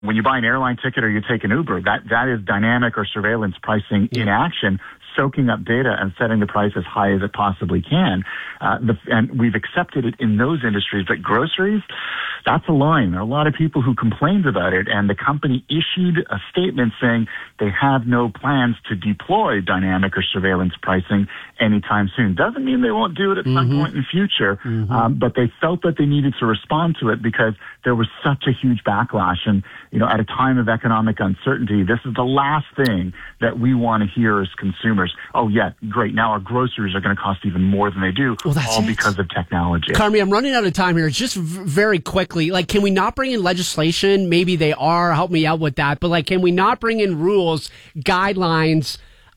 When you buy an airline ticket or you take an Uber, that is dynamic or surveillance pricing in action, soaking up data and setting the price as high as it possibly can. And we've accepted it in those industries. But groceries, that's a line. There are a lot of people who complained about it, and the company issued a statement saying they have no plans to deploy dynamic or surveillance pricing anytime soon. Doesn't mean they won't do it at some point in the future, but they felt that they needed to respond to it because there was such a huge backlash. And, at a time of economic uncertainty, this is the last thing that we want to hear as consumers. Oh, yeah, great. Now our groceries are going to cost even more than they do, all because of technology. Carmi, I'm running out of time here. Just very quickly, can we not bring in legislation? Maybe they are. Help me out with that. But, can we not bring in rules, guidelines,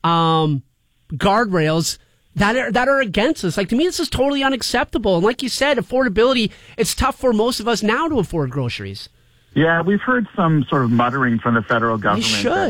guardrails that are against us? To me, this is totally unacceptable. And like you said, affordability, it's tough for most of us now to afford groceries. Yeah, we've heard some sort of muttering from the federal government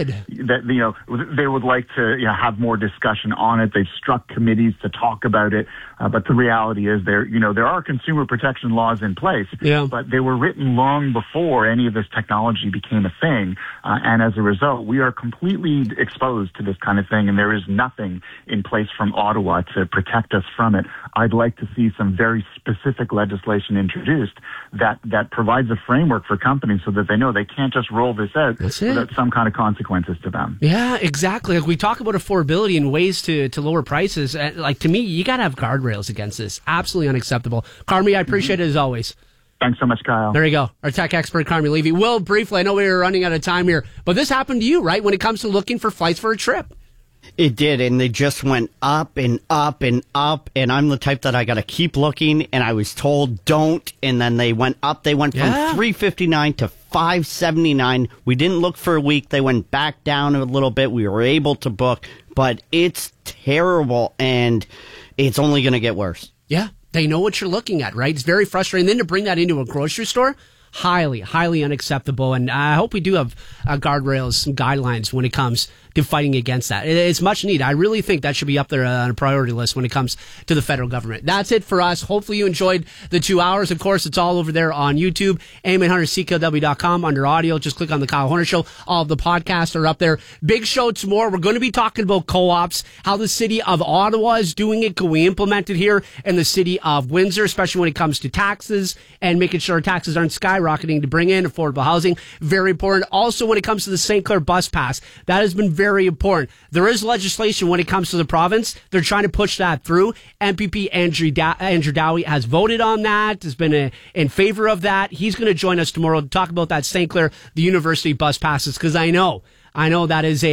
that they would like to have more discussion on it. They've struck committees to talk about it, but the reality is there are consumer protection laws in place, but they were written long before any of this technology became a thing, and as a result, we are completely exposed to this kind of thing, and there is nothing in place from Ottawa to protect us from it. I'd like to see some very specific legislation introduced that provides a framework for companies so that they know they can't just roll this out without some kind of consequences to them. Yeah, exactly. We talk about affordability and ways to lower prices. To me, you got to have guardrails against this. Absolutely unacceptable. Carmi, I appreciate it as always. Thanks so much, Kyle. There you go. Our tech expert, Carmi Levy. Will, briefly, I know we were running out of time here, but this happened to you, right, when it comes to looking for flights for a trip? It did, and they just went up and up and up, and I'm the type that I got to keep looking, and I was told don't, and then they went up. They went from $359 to $579. We didn't look for a week. They went back down a little bit. We were able to book, but it's terrible, and it's only going to get worse. Yeah, they know what you're looking at, right? It's very frustrating. And then to bring that into a grocery store, highly, highly unacceptable. And I hope we do have guardrails and guidelines when it comes to fighting against that. It's much needed. I really think that should be up there on a priority list when it comes to the federal government. That's it for us. Hopefully you enjoyed the 2 hours. Of course, it's all over there on YouTube, AM800CKLW.com under audio. Just click on the Kyle Horner Show. All of the podcasts are up there. Big show tomorrow. We're going to be talking about co-ops, how the city of Ottawa is doing it. Can we implement it here in the city of Windsor, especially when it comes to taxes and making sure taxes aren't skyrocketing to bring in affordable housing. Very important. Also, when it comes to the St. Clair bus pass, that has been very important. There is legislation when it comes to the province. They're trying to push that through. MPP Andrew Dowie has voted on that, has been in favor of that. He's going to join us tomorrow to talk about that St. Clair, the university bus passes, because I know that is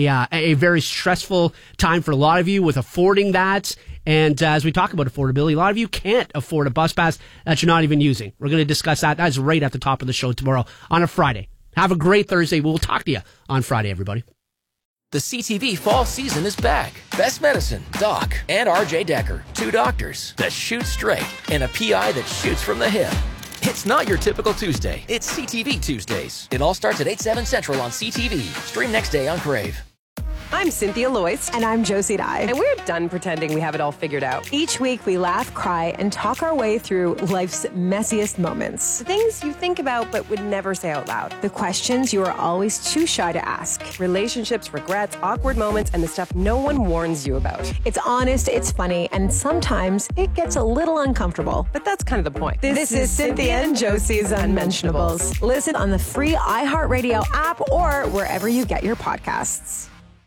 a very stressful time for a lot of you with affording that. And as we talk about affordability, a lot of you can't afford a bus pass that you're not even using. We're going to discuss that. That's right at the top of the show tomorrow on a Friday. Have a great Thursday. We'll talk to you on Friday, everybody. The CTV fall season is back. Best Medicine, Doc, and RJ Decker, 2 doctors that shoot straight and a PI that shoots from the hip. It's not your typical Tuesday. It's CTV Tuesdays. It all starts at 8/7 Central on CTV. Stream next day on Crave. I'm Cynthia Loyce. And I'm Josie Dye. And we're done pretending we have it all figured out. Each week we laugh, cry, and talk our way through life's messiest moments. The things you think about but would never say out loud. The questions you are always too shy to ask. Relationships, regrets, awkward moments, and the stuff no one warns you about. It's honest, it's funny, and sometimes it gets a little uncomfortable. But that's kind of the point. This is Cynthia and Josie's Unmentionables. Listen on the free iHeartRadio app or wherever you get your podcasts.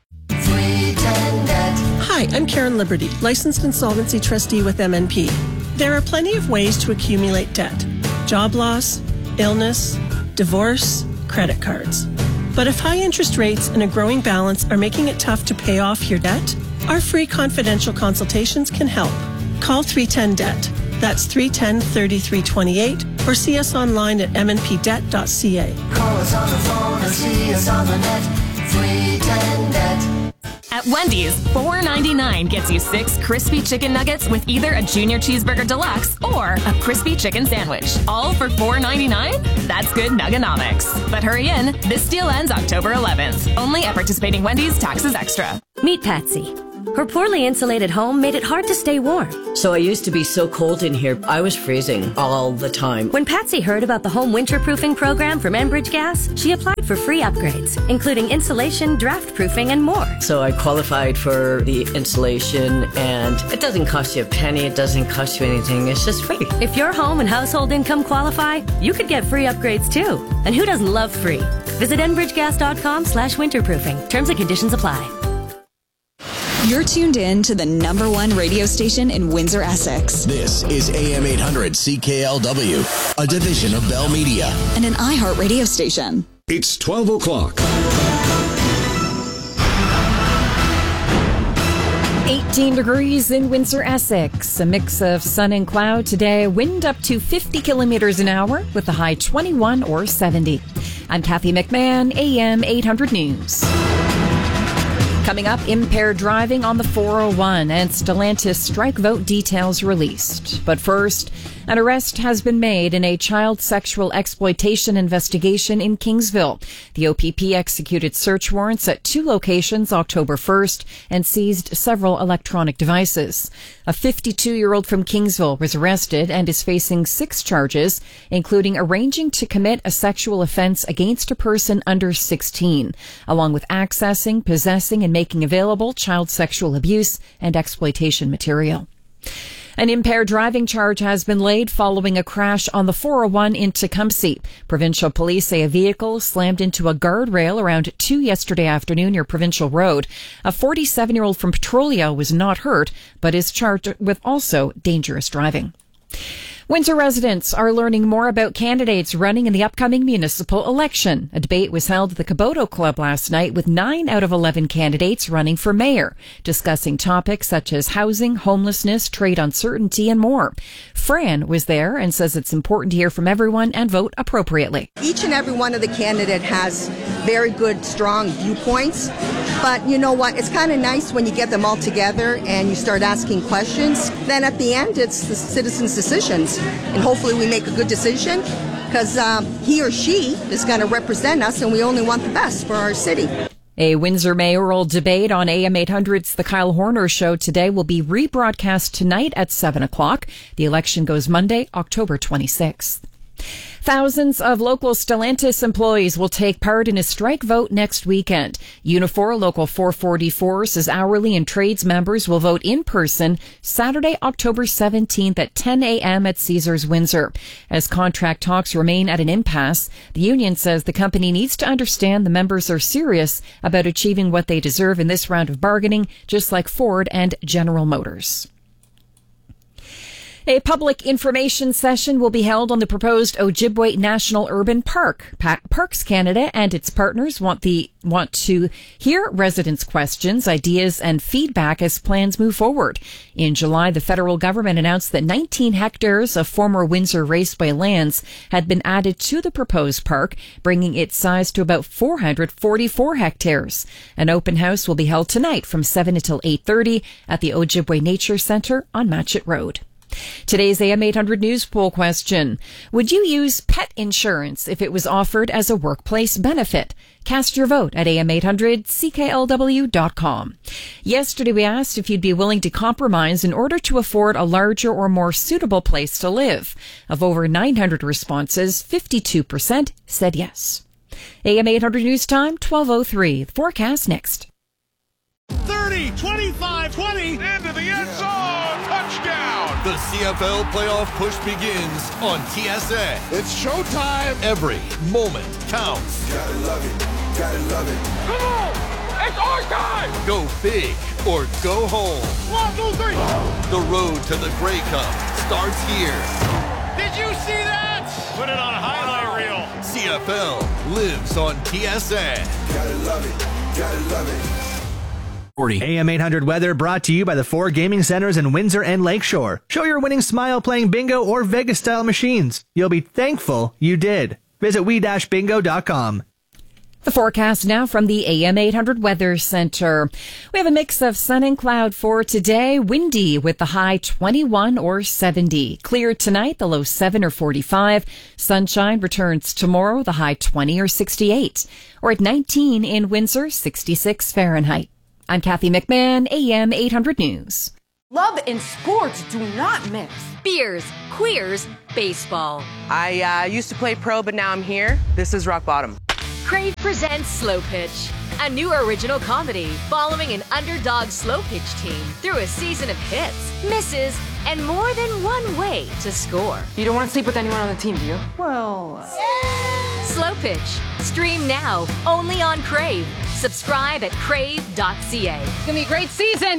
Hi, I'm Karen Liberty, licensed insolvency trustee with MNP. There are plenty of ways to accumulate debt: job loss, illness, divorce, credit cards. But if high interest rates and a growing balance are making it tough to pay off your debt, our free confidential consultations can help. Call 310-DEBT. That's 310-3328, or see us online at mnpdebt.ca. Call us on the phone or see us on the net. 310-DEBT. At Wendy's, $4.99 gets you 6 crispy chicken nuggets with either a Junior Cheeseburger Deluxe or a crispy chicken sandwich. All for $4.99? That's good nuggonomics. But hurry in, this deal ends October 11th. Only at participating Wendy's, taxes extra. Meet Patsy, Her poorly insulated home made it hard to stay warm. So I used to be so cold in here, I was freezing all the time. When Patsy heard about the home winterproofing program from Enbridge Gas, she applied for free upgrades, including insulation, draft proofing, and more. So I qualified for the insulation, and it doesn't cost you a penny, it doesn't cost you anything, it's just free. If your home and household income qualify, you could get free upgrades too. And who doesn't love free? Visit enbridgegas.com/winterproofing. Terms and conditions apply. You're tuned in to the #1 radio station in Windsor, Essex. This is AM 800 CKLW, a division of Bell Media. And an iHeart radio station. It's 12 o'clock. 18 degrees in Windsor, Essex. A mix of sun and cloud today. Wind up to 50 kilometers an hour with a high 21 or 70. I'm Kathy McMahon, AM 800 News. Coming up, impaired driving on the 401 and Stellantis strike vote details released. But first, an arrest has been made in a child sexual exploitation investigation in Kingsville. The OPP executed search warrants at 2 locations October 1st and seized several electronic devices. A 52-year-old from Kingsville was arrested and is facing 6 charges, including arranging to commit a sexual offense against a person under 16, along with accessing, possessing, and making available child sexual abuse and exploitation material. An impaired driving charge has been laid following a crash on the 401 in Tecumseh. Provincial police say a vehicle slammed into a guardrail around 2 yesterday afternoon near Provincial Road. A 47-year-old from Petrolia was not hurt, but is charged with also dangerous driving. Windsor residents are learning more about candidates running in the upcoming municipal election. A debate was held at the Caboto Club last night with 9 out of 11 candidates running for mayor, discussing topics such as housing, homelessness, trade uncertainty, and more. Fran was there and says it's important to hear from everyone and vote appropriately. Each and every one of the candidate has very good, strong viewpoints. But you know what? It's kind of nice when you get them all together and you start asking questions. Then at the end, it's the citizens' decisions. And hopefully we make a good decision because he or she is going to represent us and we only want the best for our city. A Windsor mayoral debate on AM 800's The Kyle Horner Show today will be rebroadcast tonight at 7 o'clock. The election goes Monday, October 26th. Thousands of local Stellantis employees will take part in a strike vote next weekend. Unifor Local 444 says hourly and trades members will vote in person Saturday, October 17th at 10 a.m. at Caesars Windsor. As contract talks remain at an impasse, the union says the company needs to understand the members are serious about achieving what they deserve in this round of bargaining, just like Ford and General Motors. A public information session will be held on the proposed Ojibwe National Urban Park. Parks Canada and its partners want to hear residents' questions, ideas, and feedback as plans move forward. In July, the federal government announced that 19 hectares of former Windsor Raceway lands had been added to the proposed park, bringing its size to about 444 hectares. An open house will be held tonight from 7 until 8:30 at the Ojibwe Nature Centre on Matchett Road. Today's AM 800 News poll question. Would you use pet insurance if it was offered as a workplace benefit? Cast your vote at am800CKLW.com. Yesterday we asked if you'd be willing to compromise in order to afford a larger or more suitable place to live. Of over 900 responses, 52% said yes. AM 800 News time, 12:03. The forecast next. 30, 25, 20, into the end zone, touchdown! The CFL playoff push begins on TSN. It's showtime! Every moment counts. Gotta love it, gotta love it. Come on! It's our time! Go big or go home. 1, 2, 3! The road to the Grey Cup starts here. Did you see that? Put it on a highlight reel. CFL lives on TSN. Gotta love it, gotta love it. AM 800 weather brought to you by the 4 gaming centers in Windsor and Lakeshore. Show your winning smile playing bingo or Vegas-style machines. You'll be thankful you did. Visit we-bingo.com. The forecast now from the AM 800 Weather Center. We have a mix of sun and cloud for today. Windy with the high 21 or 70. Clear tonight, the low 7 or 45. Sunshine returns tomorrow, the high 20 or 68. Or at 19 in Windsor, 66 Fahrenheit. I'm Kathy McMahon, AM 800 News. Love and sports do not mix. Beers, queers, baseball. I used to play pro, but now I'm here. This is rock bottom. Crave presents Slow Pitch, a new original comedy following an underdog slow pitch team through a season of hits, misses, and more than one way to score. You don't want to sleep with anyone on the team, do you? Well... Slow Pitch. Stream now, only on Crave. Subscribe at crave.ca. It's going to be a great season.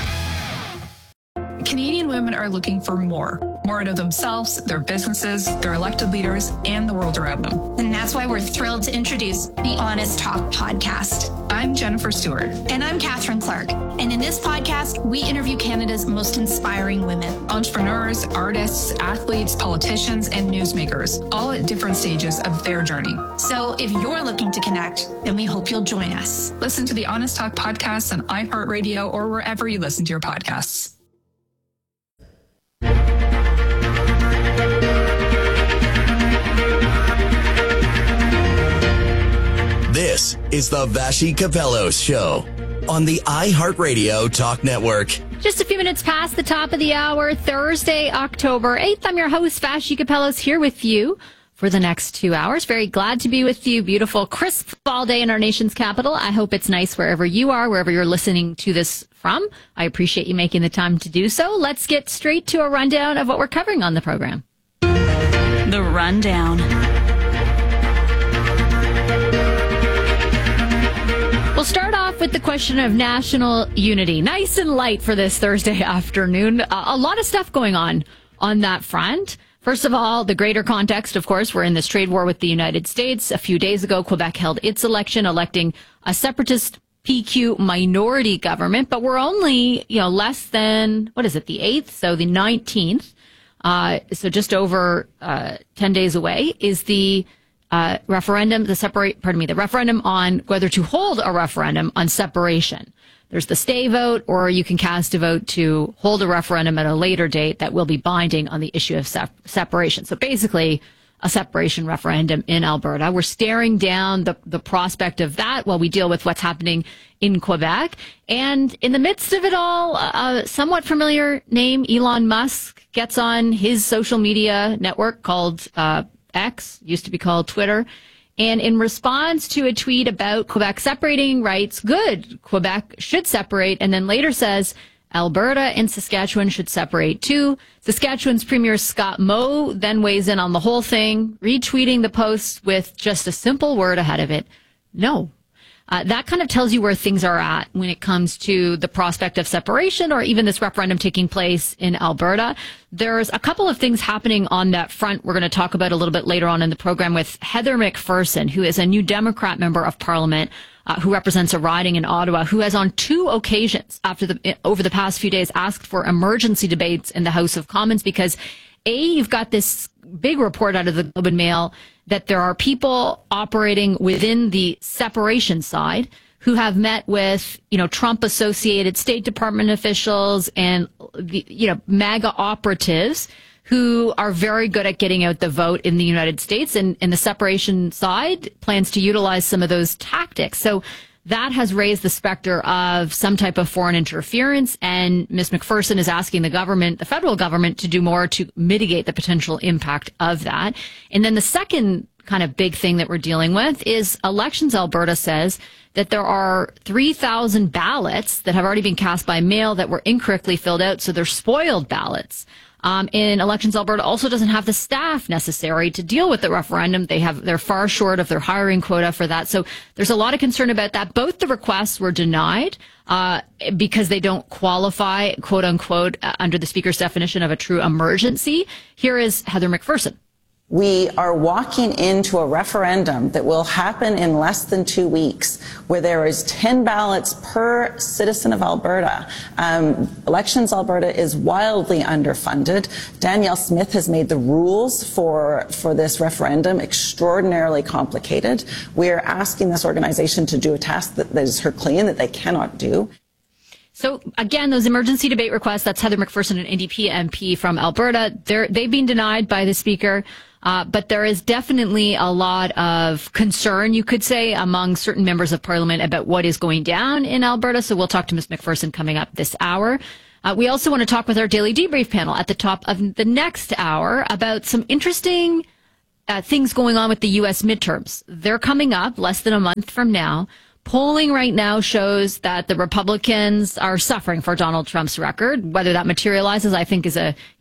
Canadian women are looking for more out of themselves, their businesses, their elected leaders, and the world around them. And that's why we're thrilled to introduce the Honest Talk podcast. I'm Jennifer Stewart. And I'm Catherine Clark. And in this podcast, we interview Canada's most inspiring women. Entrepreneurs, artists, athletes, politicians, and newsmakers, all at different stages of their journey. So if you're looking to connect, then we hope you'll join us. Listen to the Honest Talk podcast on iHeartRadio or wherever you listen to your podcasts. This is the Vassy Capellos Show on the iHeartRadio Talk Network. Just a few minutes past the top of the hour, Thursday, October 8th. I'm your host, Vassy Capellos, here with you for the next 2 hours. Very glad to be with you. Beautiful, crisp fall day in our nation's capital. I hope it's nice wherever you are, wherever you're listening to this from. I appreciate you making the time to do so. Let's get straight to a rundown of what we're covering on the program. The Rundown. We'll start off with the question of national unity. Nice and light for this Thursday afternoon. A lot of stuff going on that front. First of all, the greater context, of course, we're in this trade war with the United States. A few days ago, Quebec held its election, electing a separatist PQ minority government, but we're only, less than, the 8th? So the 19th. So just over 10 days away is the referendum, the referendum on whether to hold a referendum on separation. There's the stay vote, or you can cast a vote to hold a referendum at a later date that will be binding on the issue of separation. So basically, a separation referendum in Alberta. We're staring down the prospect of that while we deal with what's happening in Quebec. And in the midst of it all, a somewhat familiar name, Elon Musk, gets on his social media network called X, used to be called Twitter. And in response to a tweet about Quebec separating, writes, good, Quebec should separate, and then later says, Alberta and Saskatchewan should separate too. Saskatchewan's Premier Scott Moe then weighs in on the whole thing, retweeting the post with just a simple word ahead of it, no. That kind of tells you where things are at when it comes to the prospect of separation or even this referendum taking place in Alberta. There's a couple of things happening on that front we're going to talk about a little bit later on in the program with Heather McPherson, who is a new Democrat member of Parliament who represents a riding in Ottawa, who has on 2 occasions over the past few days asked for emergency debates in the House of Commons because, you've got this big report out of the Globe and Mail that there are people operating within the separation side who have met with, Trump-associated State Department officials and, MAGA operatives who are very good at getting out the vote in the United States. And the separation side plans to utilize some of those tactics. So that has raised the specter of some type of foreign interference, and Ms. McPherson is asking the federal government, to do more to mitigate the potential impact of that. And then the second kind of big thing that we're dealing with is Elections Alberta says that there are 3,000 ballots that have already been cast by mail that were incorrectly filled out, so they're spoiled ballots. And Elections Alberta also doesn't have the staff necessary to deal with the referendum. They're far short of their hiring quota for that. So there's a lot of concern about that. Both the requests were denied because they don't qualify, quote unquote, under the Speaker's definition of a true emergency. Here is Heather McPherson. We are walking into a referendum that will happen in less than 2 weeks, where there is 10 ballots per citizen of Alberta. Elections Alberta is wildly underfunded. Danielle Smith has made the rules for this referendum extraordinarily complicated. We are asking this organization to do a task that is Herculean, that they cannot do. So again, those emergency debate requests, that's Heather McPherson, an NDP MP from Alberta. They've been denied by the Speaker. But there is definitely a lot of concern, you could say, among certain members of Parliament about what is going down in Alberta. So we'll talk to Ms. McPherson coming up this hour. We also want to talk with our Daily Debrief panel at the top of the next hour about some interesting things going on with the U.S. midterms. They're coming up less than a month from now. Polling right now shows that the Republicans are suffering for Donald Trump's record. Whether that materializes, I think, is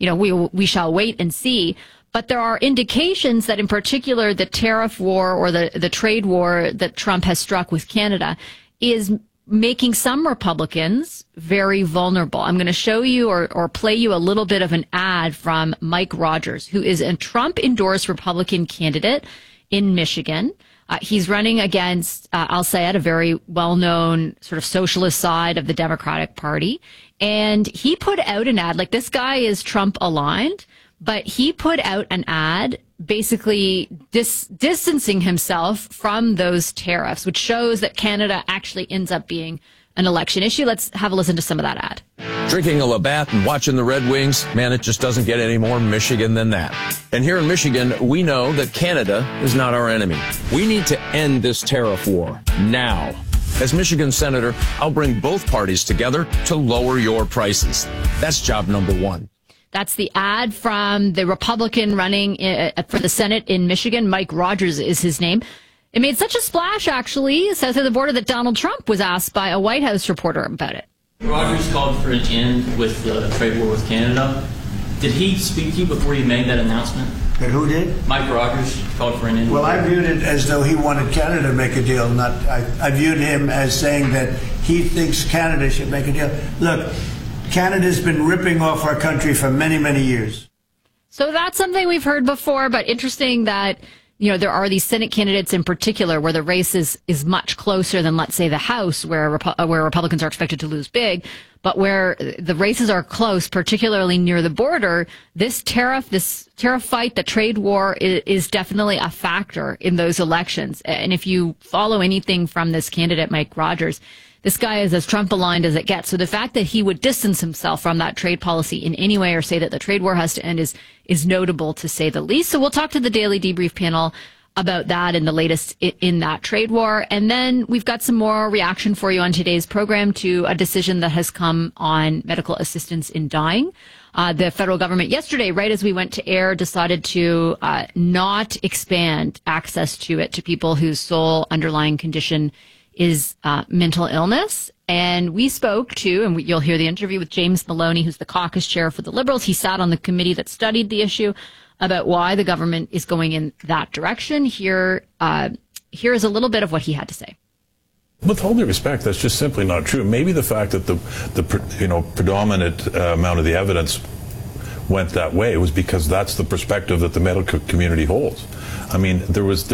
we shall wait and see. But there are indications that, in particular, the tariff war or the trade war that Trump has struck with Canada is making some Republicans very vulnerable. I'm going to show you or play you a little bit of an ad from Mike Rogers, who is a Trump-endorsed Republican candidate in Michigan. He's running against Al-Sayed, a very well-known sort of socialist side of the Democratic Party. And he put out an ad, like this guy is Trump-aligned, but he put out an ad basically distancing himself from those tariffs, which shows that Canada actually ends up being an election issue. Let's have a listen to some of that ad. Drinking a Labatt and watching the Red Wings, man, it just doesn't get any more Michigan than that. And here in Michigan, we know that Canada is not our enemy. We need to end this tariff war now. As Michigan Senator, I'll bring both parties together to lower your prices. That's job number one. That's the ad from the Republican running for the Senate in Michigan. Mike Rogers is his name. It made such a splash, actually, south of the border, that Donald Trump was asked by a White House reporter about it. Rogers called for an end with the trade war with Canada. Did he speak to you before you made that announcement? That who did? Mike Rogers called for an end. Well, I viewed it as though he wanted Canada to make a deal. I viewed him as saying that he thinks Canada should make a deal. Look, Canada's been ripping off our country for many, many years. So that's something we've heard before, but interesting that, there are these Senate candidates in particular where the race is much closer than, let's say, the House, where Republicans are expected to lose big, but where the races are close, particularly near the border. This tariff fight, the trade war is definitely a factor in those elections. And if you follow anything from this candidate, Mike Rogers, this guy is as Trump-aligned as it gets. So the fact that he would distance himself from that trade policy in any way or say that the trade war has to end is notable, to say the least. So we'll talk to the Daily Debrief panel about that and the latest in that trade war. And then we've got some more reaction for you on today's program to a decision that has come on medical assistance in dying. The federal government yesterday, right as we went to air, decided to not expand access to it to people whose sole underlying condition is mental illness. And we spoke to, and you'll hear the interview with James Maloney, who's the caucus chair for the Liberals. He sat on the committee that studied the issue about why the government is going in that direction. Here is a little bit of what he had to say. With all due respect, that's just simply not true. Maybe the fact that the predominant amount of the evidence went that way was because that's the perspective that the medical community holds. I mean,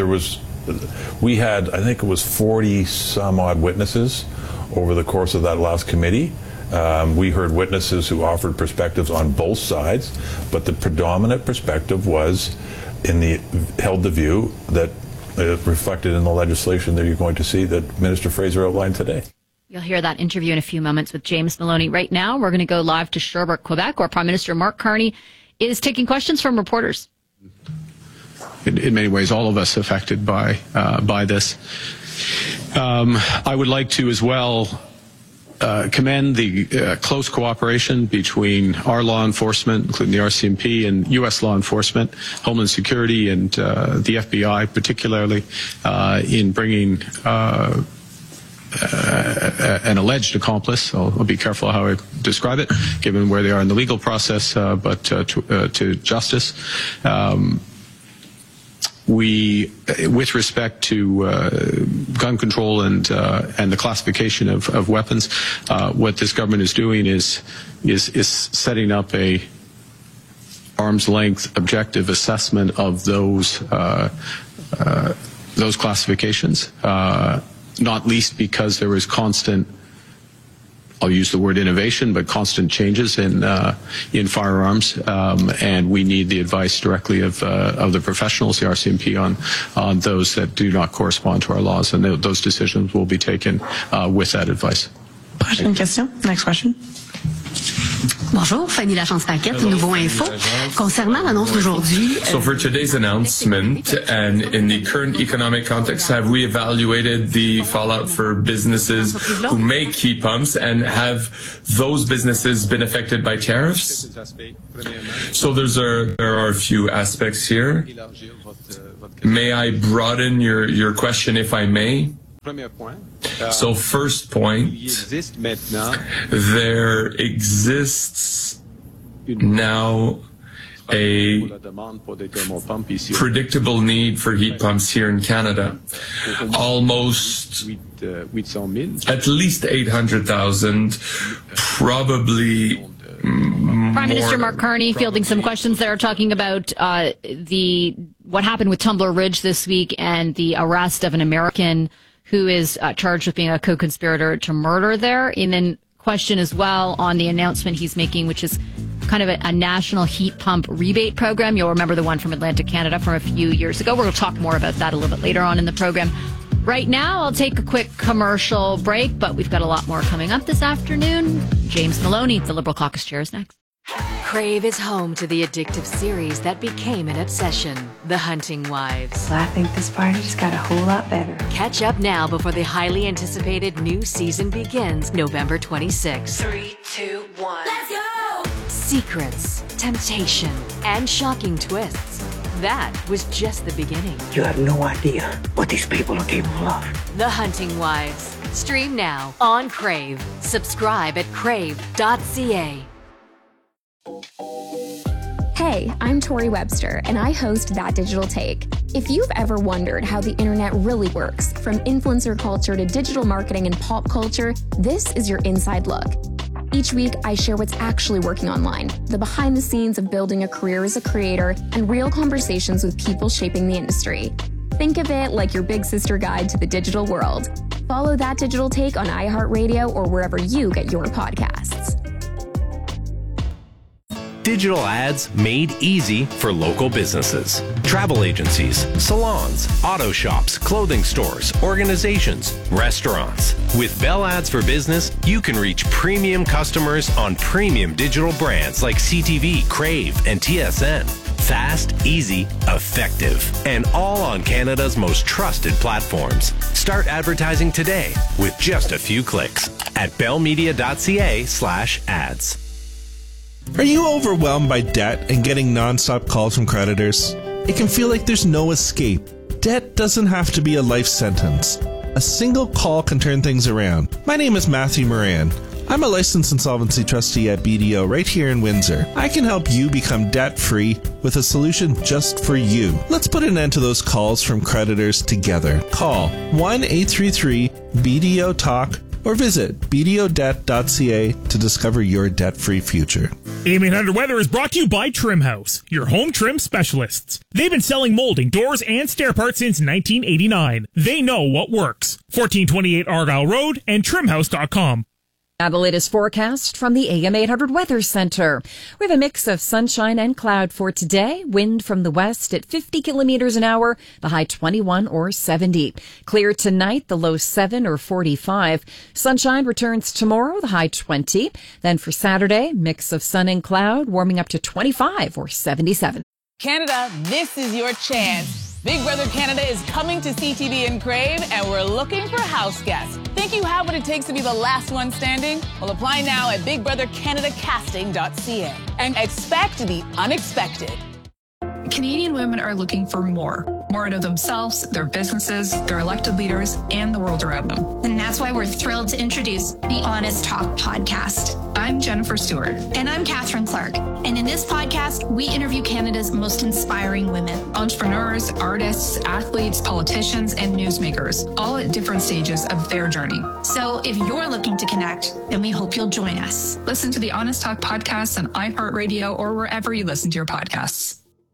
we had, I think it was 40 some odd witnesses over the course of that last committee. We heard witnesses who offered perspectives on both sides, but the predominant perspective was held the view that reflected in the legislation that you're going to see that Minister Fraser outlined today. You'll hear that interview in a few moments with James Maloney. Right now, we're going to go live to Sherbrooke, Quebec, where Prime Minister Mark Carney is taking questions from reporters. In many ways, all of us affected by this. I would like to as well commend the close cooperation between our law enforcement, including the RCMP, and U.S. law enforcement, Homeland Security, and the FBI, particularly in bringing an alleged accomplice. I'll be careful how I describe it, given where they are in the legal process, but to justice. With respect to gun control and the classification of weapons, what this government is doing is setting up a arm's length objective assessment of those classifications. Not least because there is constant, I'll use the word innovation, but constant changes in firearms, and we need the advice directly of the professionals, the RCMP, on those that do not correspond to our laws, and those decisions will be taken with that advice. Prochaine question. Next question. Bonjour, Fanny Lachance-Paquette, Nouveau Info. Concernant l'annonce d'aujourd'hui... So for today's announcement, and in the current economic context, have we evaluated the fallout for businesses who make heat pumps, and have those businesses been affected by tariffs? So there are a few aspects here. May I broaden your question, if I may? So first point, there exists now a predictable need for heat pumps here in Canada. Almost at least 800,000, probably Prime Minister Mark Carney fielding some questions there, talking about what happened with Tumbler Ridge this week and the arrest of an American who is charged with being a co-conspirator to murder there. And then question as well on the announcement he's making, which is kind of a national heat pump rebate program. You'll remember the one from Atlantic Canada from a few years ago. We're going to talk more about that a little bit later on in the program. Right now, I'll take a quick commercial break, but we've got a lot more coming up this afternoon. James Maloney, the Liberal Caucus Chair, is next. Crave is home to the addictive series that became an obsession, The Hunting Wives. Well, I think this party just got a whole lot better. Catch up now before the highly anticipated new season begins November 26th. 3, 2, 1. Let's go! Secrets, temptation, and shocking twists. That was just the beginning. You have no idea what these people are capable of. The Hunting Wives. Stream now on Crave. Subscribe at crave.ca. Hey, I'm Tori Webster, and I host That Digital Take. If you've ever wondered how the internet really works, from influencer culture to digital marketing and pop culture, this is your inside look. Each week, I share what's actually working online, the behind the scenes of building a career as a creator, and real conversations with people shaping the industry. Think of it like your big sister guide to the digital world. Follow That Digital Take on iHeartRadio or wherever you get your podcasts. Digital ads made easy for local businesses. Travel agencies, salons, auto shops, clothing stores, organizations, restaurants. With Bell Ads for Business, you can reach premium customers on premium digital brands like CTV, Crave, and TSN. Fast, easy, effective, and all on Canada's most trusted platforms. Start advertising today with just a few clicks at bellmedia.ca/ads. Are you overwhelmed by debt and getting non-stop calls from creditors? It can feel like there's no escape. Debt doesn't have to be a life sentence. A single call can turn things around. My name is Matthew Moran. I'm a licensed insolvency trustee at BDO right here in Windsor. I can help you become debt-free with a solution just for you. Let's put an end to those calls from creditors together. Call 1-833-BDO-TALK or visit bdodebt.ca to discover your debt-free future. AM 800 Weather is brought to you by Trim House, your home trim specialists. They've been selling molding, doors, and stair parts since 1989. They know what works. 1428 Argyle Road and trimhouse.com. Now the latest forecast from the AM 800 Weather Center. We have a mix of sunshine and cloud for today. Wind from the west at 50 kilometers an hour, the high 21 or 70. Clear tonight, the low 7 or 45. Sunshine returns tomorrow, the high 20. Then for Saturday, mix of sun and cloud, warming up to 25 or 77. Canada, this is your chance. Big Brother Canada is coming to CTV and Crave, and we're looking for house guests. Think you have what it takes to be the last one standing? Well, apply now at bigbrothercanadacasting.ca and expect the unexpected. Canadian women are looking for more out of themselves, their businesses, their elected leaders, and the world around them. And that's why we're thrilled to introduce the Honest Talk podcast. I'm Jennifer Stewart. And I'm Catherine Clark. And in this podcast, we interview Canada's most inspiring women. Entrepreneurs, artists, athletes, politicians, and newsmakers, all at different stages of their journey. So if you're looking to connect, then we hope you'll join us. Listen to the Honest Talk podcast on iHeartRadio or wherever you listen to your podcasts.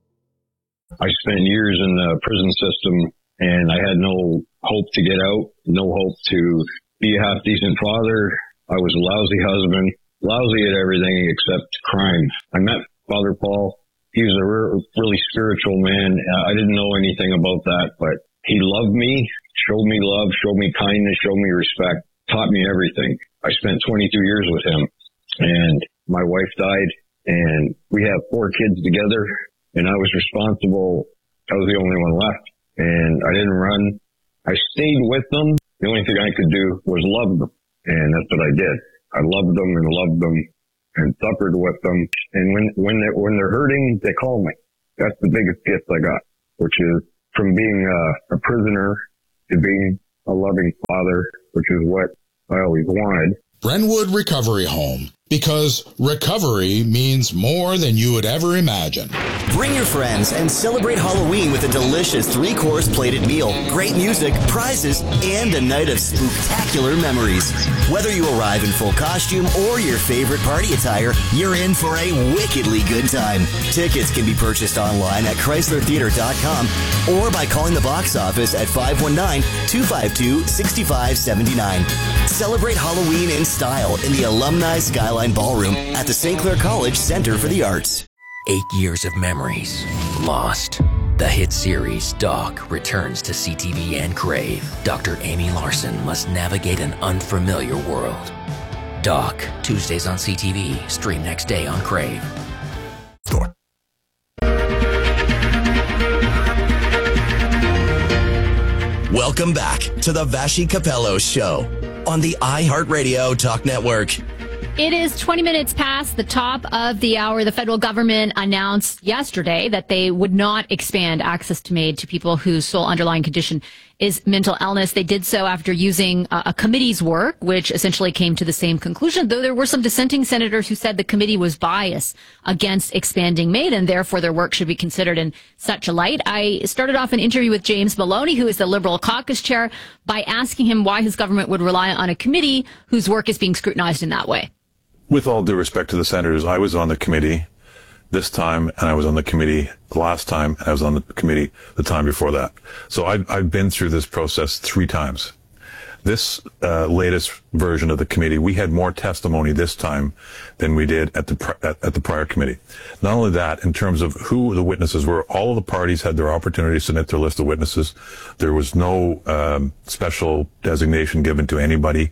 I spent years in the prison system, and I had no hope to get out, no hope to be a half-decent father. I was a lousy husband, lousy at everything except crime. I met Father Paul. He was a really spiritual man. I didn't know anything about that, but he loved me, showed me love, showed me kindness, showed me respect, taught me everything. I spent 22 years with him, and my wife died, and we have 4 kids together, and I was responsible. I was the only one left, and I didn't run. I stayed with them. The only thing I could do was love them, and that's what I did. I loved them and suffered with them. And when they're hurting, they call me. That's the biggest gift I got, which is from being a prisoner to being a loving father, which is what I always wanted. Brentwood Recovery Home, because recovery means more than you would ever imagine. Bring your friends and celebrate Halloween with a delicious 3-course plated meal, great music, prizes, and a night of spooktacular memories. Whether you arrive in full costume or your favorite party attire, you're in for a wickedly good time. Tickets can be purchased online at ChryslerTheater.com or by calling the box office at 519-252-6579. Celebrate Halloween in style in the Alumni Skyline Ballroom at the St. Clair College Center for the Arts. 8 years of memories lost. The hit series Doc returns to CTV and Crave. Dr. Amy Larson must navigate an unfamiliar world. Doc, Tuesdays on CTV, stream next day on Crave. Welcome back to the Vashi Capello Show on the iHeartRadio Talk Network. It is 20 minutes past the top of the hour. The federal government announced yesterday that they would not expand access to MAID to people whose sole underlying condition is mental illness. They did so after using a committee's work, which essentially came to the same conclusion, though there were some dissenting senators who said the committee was biased against expanding MAID, and therefore their work should be considered in such a light. I started off an interview with James Maloney, who is the Liberal caucus chair, by asking him why his government would rely on a committee whose work is being scrutinized in that way. With all due respect to the senators, I was on the committee this time, and I was on the committee the last time, and I was on the committee the time before that. So I've been through this process 3 times. This latest version of the committee, we had more testimony this time than we did at the prior committee. Not only that, in terms of who the witnesses were, all of the parties had their opportunity to submit their list of witnesses. There was no special designation given to anybody.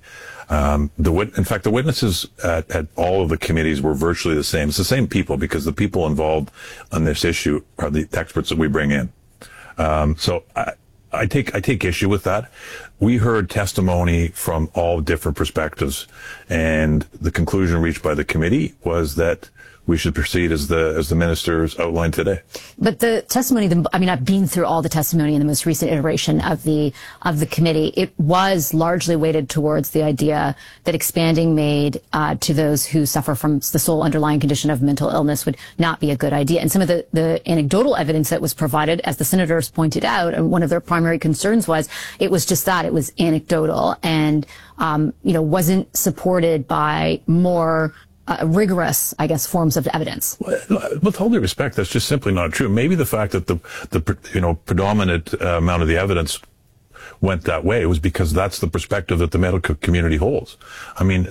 In fact, the witnesses at all of the committees were virtually the same. It's the same people, because the people involved on this issue are the experts that we bring in. So I take issue with that. We heard testimony from all different perspectives, and the conclusion reached by the committee was that we should proceed as the ministers outlined today. But the testimony, I've been through all the testimony in the most recent iteration of the committee. It was largely weighted towards the idea that expanding MAID to those who suffer from the sole underlying condition of mental illness would not be a good idea. And some of the anecdotal evidence that was provided, as the senators pointed out, and one of their primary concerns was it was just that, it was anecdotal and wasn't supported by more rigorous, forms of evidence. With all due respect, that's just simply not true. Maybe the fact that the predominant amount of the evidence went that way was because that's the perspective that the medical community holds. I mean,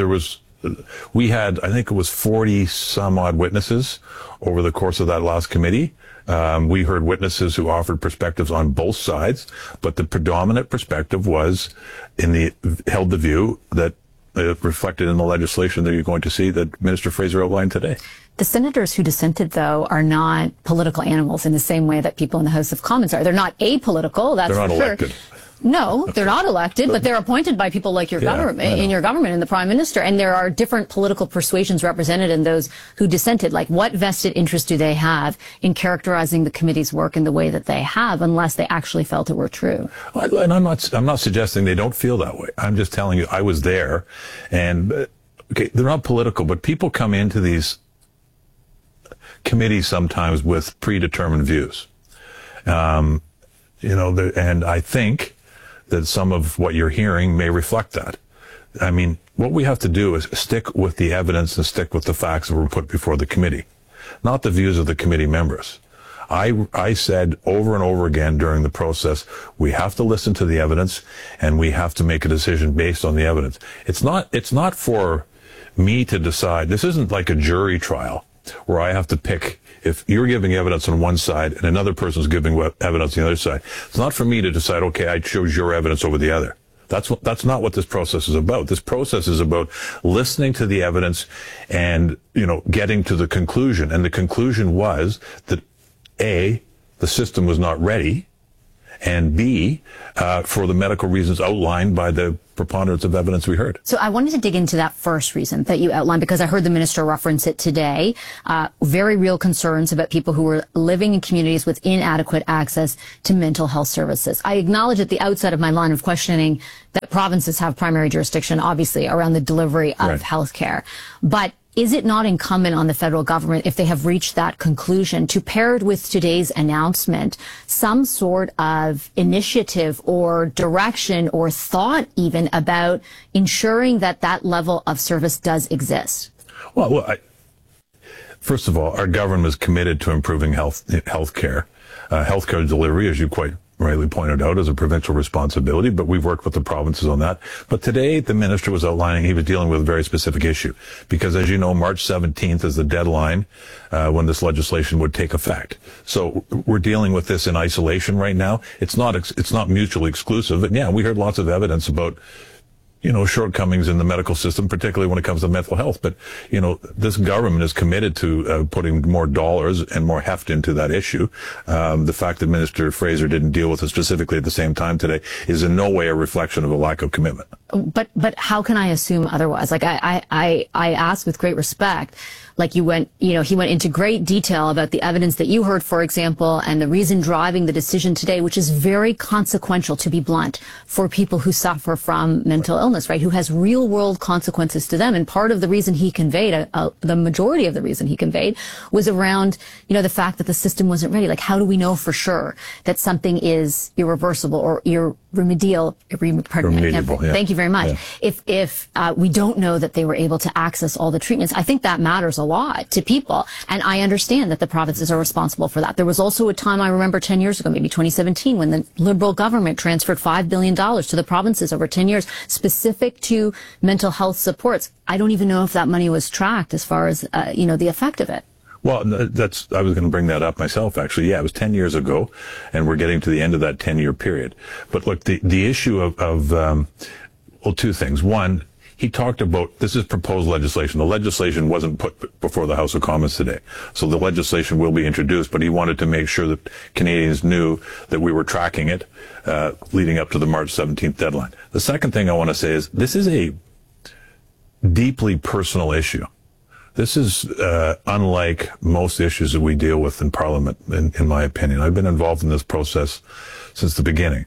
we had, I think it was 40 some odd witnesses over the course of that last committee. We heard witnesses who offered perspectives on both sides, but the predominant perspective was held the view that reflected in the legislation that you're going to see that Minister Fraser outlined today. The senators who dissented, though, are not political animals in the same way that people in the House of Commons are. They're not apolitical, that's for sure. They're not elected. No, they're not elected, but they're appointed by people like your government, in your government, and the Prime Minister. And there are different political persuasions represented in those who dissented. Like, what vested interest do they have in characterizing the committee's work in the way that they have, unless they actually felt it were true? And I'm not suggesting they don't feel that way. I'm just telling you, I was there, and they're not political, but people come into these committees sometimes with predetermined views. And I think that some of what you're hearing may reflect that. I mean, what we have to do is stick with the evidence and stick with the facts that were put before the committee, not the views of the committee members. I said over and over again during the process, we have to listen to the evidence and we have to make a decision based on the evidence. It's not for me to decide. This isn't like a jury trial where I have to pick if you're giving evidence on one side and another person's giving evidence on the other side. It's not for me to decide, okay, I chose your evidence over the other. That's not what this process is about. This process is about listening to the evidence and, getting to the conclusion. And the conclusion was that A, the system was not ready, and B, for the medical reasons outlined by the preponderance of evidence we heard. So I wanted to dig into that first reason that you outlined, because I heard the minister reference it today. Very real concerns about people who were living in communities with inadequate access to mental health services. I acknowledge at the outset of my line of questioning that provinces have primary jurisdiction, obviously, around the delivery of health care. But is it not incumbent on the federal government, if they have reached that conclusion, to pair it with today's announcement, some sort of initiative or direction or thought even about ensuring that that level of service does exist? Well, first of all, our government is committed to improving health care. Healthcare delivery, as you quite rightly pointed out, is a provincial responsibility, but we've worked with the provinces on that. But today, the minister was outlining he was dealing with a very specific issue, because as you know, March 17th is the deadline when this legislation would take effect. So we're dealing with this in isolation right now. It's not mutually exclusive. And yeah, we heard lots of evidence about shortcomings in the medical system, particularly when it comes to mental health. But, this government is committed to putting more dollars and more heft into that issue. The fact that Minister Fraser didn't deal with it specifically at the same time today is in no way a reflection of a lack of commitment. But how can I assume otherwise? Like I ask with great respect. Like he went into great detail about the evidence that you heard, for example, and the reason driving the decision today, which is very consequential, to be blunt, for people who suffer from mental illness, right? Who has real world consequences to them. And part of the reason he conveyed, the majority of the reason he conveyed, was around, the fact that the system wasn't ready. Like, how do we know for sure that something is irreversible or remediable? Yeah. Thank you very much. Yeah. If we don't know that they were able to access all the treatments, I think that matters a lot to people. And I understand that the provinces are responsible for that. There was also a time, I remember 10 years ago, maybe 2017, when the Liberal government transferred $5 billion to the provinces over 10 years, specific to mental health supports. I don't even know if that money was tracked as far as, the effect of it. Well, I was going to bring that up myself, actually. Yeah, it was 10 years ago, and we're getting to the end of that 10-year period. But look, the issue of two things. One, he talked about, this is proposed legislation. The legislation wasn't put before the House of Commons today. So the legislation will be introduced, but he wanted to make sure that Canadians knew that we were tracking it leading up to the March 17th deadline. The second thing I want to say is this is a deeply personal issue. This is unlike most issues that we deal with in Parliament, in my opinion. I've been involved in this process since the beginning.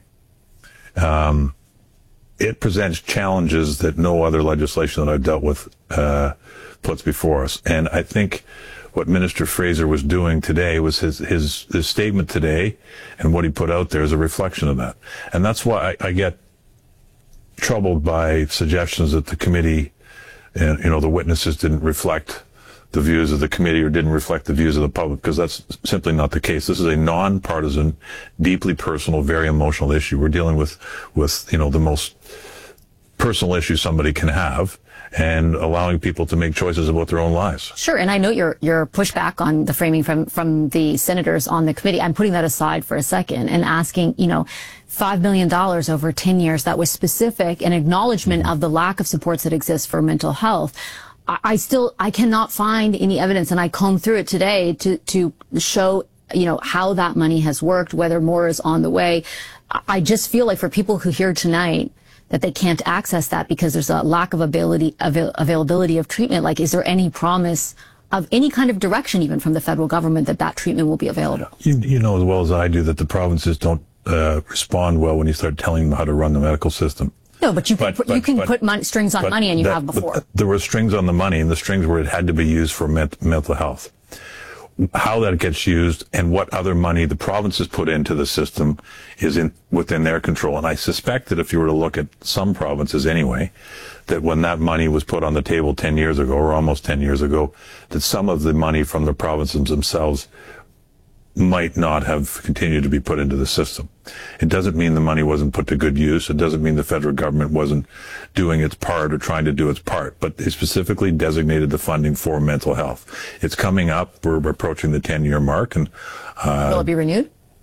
It presents challenges that no other legislation that I've dealt with puts before us. And I think what Minister Fraser was doing today was his statement today, and what he put out there is a reflection of that. And that's why I get troubled by suggestions that the committee, the witnesses didn't reflect the views of the committee or didn't reflect the views of the public, because that's simply not the case. This is a non-partisan, deeply personal, very emotional issue. We're dealing with the most personal issue somebody can have, and allowing people to make choices about their own lives. Sure, and I know your pushback on the framing from the senators on the committee. I'm putting that aside for a second and asking, $5 million over 10 years, that was specific, an acknowledgement of the lack of supports that exist for mental health. I cannot find any evidence, and I combed through it today to show, how that money has worked, whether more is on the way. I just feel like for people who hear tonight that they can't access that because there's a lack of availability of treatment, like, is there any promise of any kind of direction, even from the federal government, that treatment will be available? You know as well as I do that the provinces don't respond well when you start telling them how to run the medical system. No, but you can put strings on money, and you have before. But there were strings on the money, and the strings were it had to be used for mental health. How that gets used and what other money the provinces put into the system is within their control. And I suspect that if you were to look at some provinces anyway, that when that money was put on the table 10 years ago, or almost 10 years ago, that some of the money from the provinces themselves might not have continued to be put into the system. It doesn't mean the money wasn't put to good use. It doesn't mean the federal government wasn't doing its part or trying to do its part, but they specifically designated the funding for mental health. It's coming up. We're approaching the 10-year mark, and will it be renewed?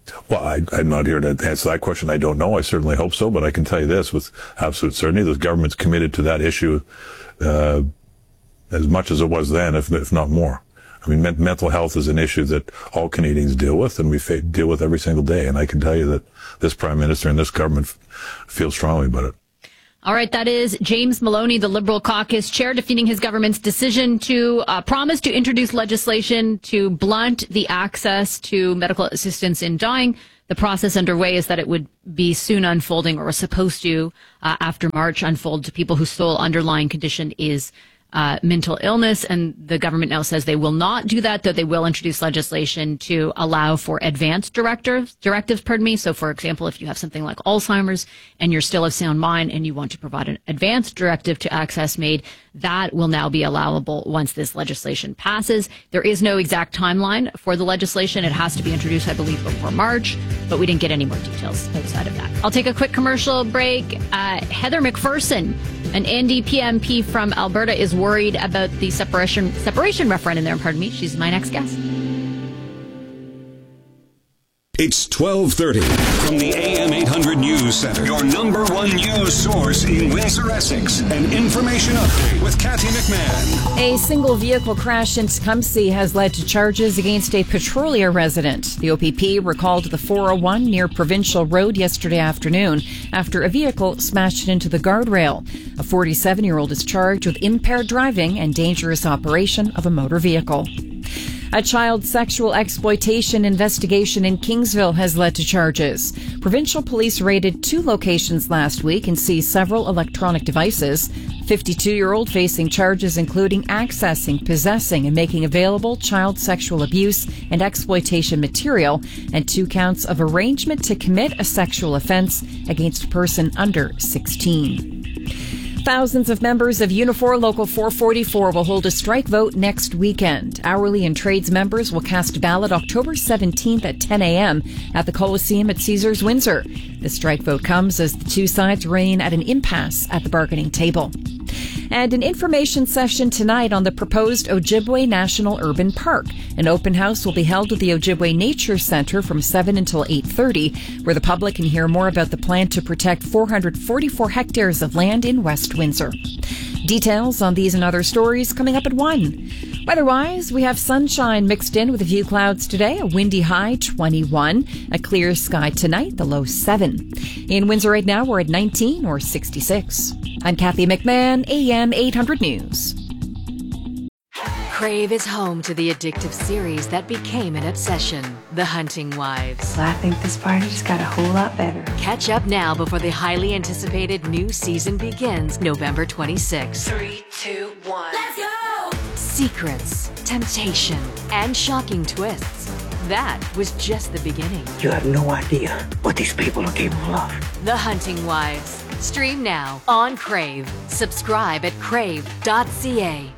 Well, I'm not here to answer that question. I don't know. I certainly hope so, but I can tell you this with absolute certainty: the government's committed to that issue as much as it was then, if not more. I mean, mental health is an issue that all Canadians deal with, and we deal with every single day. And I can tell you that this Prime Minister and this government feel strongly about it. All right, that is James Maloney, the Liberal caucus chair, defending his government's decision to promise to introduce legislation to blunt the access to medical assistance in dying. The process underway is that it would be soon unfolding, or was supposed to, after March, unfold to people whose sole underlying condition is mental illness, and the government now says they will not do that, though they will introduce legislation to allow for advanced directives. So, for example, if you have something like Alzheimer's and you're still of sound mind and you want to provide an advanced directive to access MAID, that will now be allowable once this legislation passes. There is no exact timeline for the legislation. It has to be introduced, I believe, before March, but we didn't get any more details outside of that. I'll take a quick commercial break. Heather McPherson, an NDP MP from Alberta, is worried about the separation referendum there. Pardon me. She's my next guest. It's 12:30 from the AM 800 News Center, your number one news source in Windsor, Essex. An information update with Kathy McMahon. A single vehicle crash in Tecumseh has led to charges against a Petrolia resident. The OPP recalled the 401 near Provincial Road yesterday afternoon after a vehicle smashed into the guardrail. A 47-year-old is charged with impaired driving and dangerous operation of a motor vehicle. A child sexual exploitation investigation in Kingsville has led to charges. Provincial police raided 2 locations last week and seized several electronic devices. 52-year-old facing charges including accessing, possessing, and making available child sexual abuse and exploitation material, and 2 counts of arrangement to commit a sexual offense against a person under 16. Thousands of members of Unifor Local 444 will hold a strike vote next weekend. Hourly and trades members will cast a ballot October 17th at 10 a.m. at the Coliseum at Caesars Windsor. The strike vote comes as the 2 sides remain at an impasse at the bargaining table. And an information session tonight on the proposed Ojibwe National Urban Park. An open house will be held at the Ojibwe Nature Center from 7 until 8:30, where the public can hear more about the plan to protect 444 hectares of land in West Windsor. Details on these and other stories coming up at 1. Weather-wise, we have sunshine mixed in with a few clouds today, a windy high 21, a clear sky tonight, the low 7. In Windsor right now, we're at 19 or 66. I'm Kathy McMahon, AM 800 News. Crave is home to the addictive series that became an obsession, The Hunting Wives. I think this party just got a whole lot better. Catch up now before the highly anticipated new season begins November 26th. 3, 2, 1. Let's go! Secrets, temptation, and shocking twists. That was just the beginning. You have no idea what these people are capable of. The Hunting Wives. Stream now on Crave. Subscribe at crave.ca.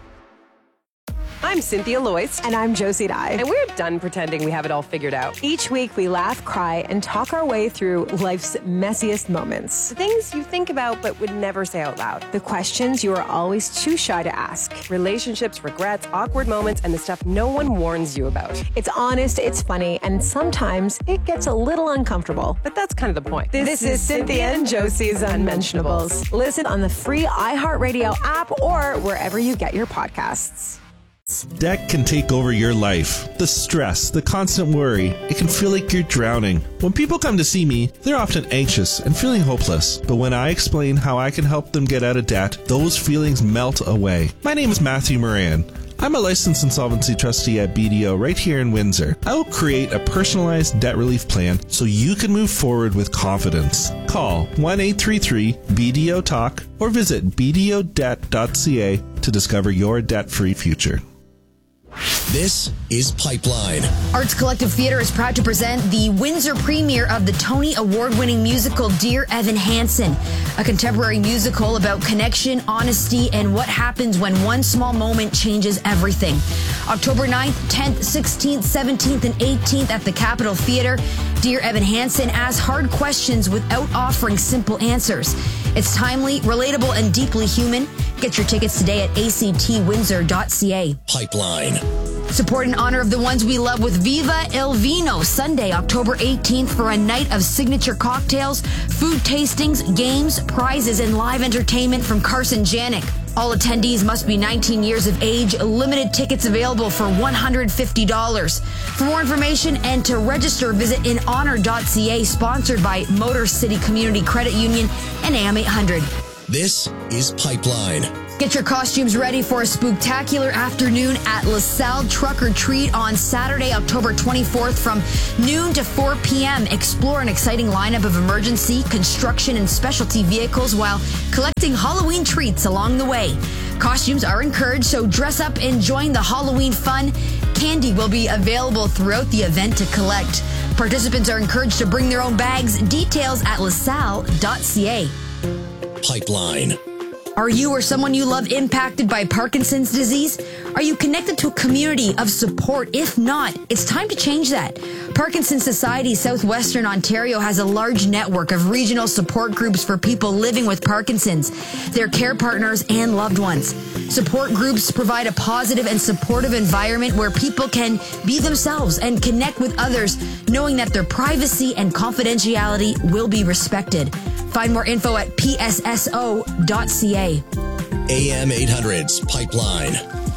I'm Cynthia Loyce. And I'm Josie Dye. And we're done pretending we have it all figured out. Each week we laugh, cry, and talk our way through life's messiest moments. The things you think about but would never say out loud. The questions you are always too shy to ask. Relationships, regrets, awkward moments, and the stuff no one warns you about. It's honest, it's funny, and sometimes it gets a little uncomfortable. But that's kind of the point. This is Cynthia and Josie's Unmentionables. Listen on the free iHeartRadio app or wherever you get your podcasts. Debt can take over your life. The stress, the constant worry, it can feel like you're drowning. When people come to see me, they're often anxious and feeling hopeless. But when I explain how I can help them get out of debt, those feelings melt away. My name is Matthew Moran. I'm a licensed insolvency trustee at BDO right here in Windsor. I will create a personalized debt relief plan so you can move forward with confidence. Call 1-833-BDO-TALK or visit bdodebt.ca to discover your debt-free future. This is Pipeline. Arts Collective Theatre is proud to present the Windsor premiere of the Tony Award-winning musical Dear Evan Hansen, a contemporary musical about connection, honesty, and what happens when one small moment changes everything. October 9th, 10th, 16th, 17th, and 18th at the Capitol Theatre, Dear Evan Hansen asks hard questions without offering simple answers. It's timely, relatable, and deeply human. Get your tickets today at actwindsor.ca. Pipeline. Support in honor of the ones we love with Viva El Vino, Sunday, October 18th, for a night of signature cocktails, food tastings, games, prizes, and live entertainment from Carson Janik. All attendees must be 19 years of age. Limited tickets available for $150. For more information and to register, visit inhonor.ca, sponsored by Motor City Community Credit Union and AM 800. This is Pipeline. Get your costumes ready for a spooktacular afternoon at LaSalle Truck or Treat on Saturday, October 24th from noon to 4 p.m. Explore an exciting lineup of emergency, construction, and specialty vehicles while collecting Halloween treats along the way. Costumes are encouraged, so dress up and join the Halloween fun. Candy will be available throughout the event to collect. Participants are encouraged to bring their own bags. Details at lasalle.ca. Pipeline. Are you or someone you love impacted by Parkinson's disease? Are you connected to a community of support? If not, it's time to change that. Parkinson's Society Southwestern Ontario has a large network of regional support groups for people living with Parkinson's, their care partners, and loved ones. Support groups provide a positive and supportive environment where people can be themselves and connect with others, knowing that their privacy and confidentiality will be respected. Find more info at psso.ca. AM 800's Pipeline.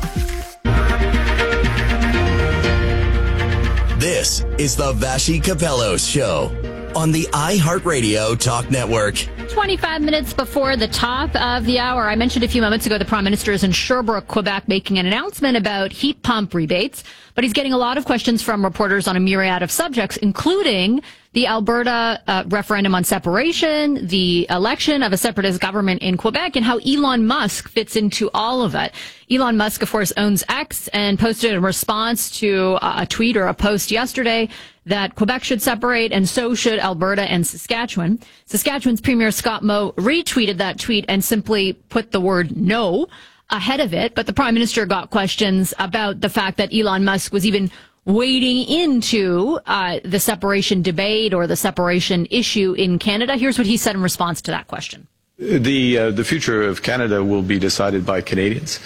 This is the Vashi Capellos Show on the iHeartRadio Talk Network. 25 minutes before the top of the hour, I mentioned a few moments ago the Prime Minister is in Sherbrooke, Quebec, making an announcement about heat pump rebates, but he's getting a lot of questions from reporters on a myriad of subjects, including the Alberta referendum on separation, the election of a separatist government in Quebec, and how Elon Musk fits into all of it. Elon Musk, of course, owns X and posted a response to a tweet or a post yesterday that Quebec should separate, and so should Alberta and Saskatchewan. Saskatchewan's Premier Scott Moe retweeted that tweet and simply put the word no ahead of it. But the Prime Minister got questions about the fact that Elon Musk was even wading into the separation debate or the separation issue in Canada. Here's what he said in response to that question. The future of Canada will be decided by Canadians,